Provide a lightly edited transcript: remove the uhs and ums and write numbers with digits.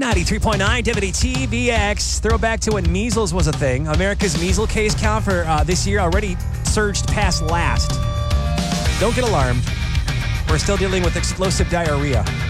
93.9 WTVX. Throwback to when measles was a thing. America's measles case count for this year already surged past last. Don't get alarmed. We're still dealing with explosive diarrhea.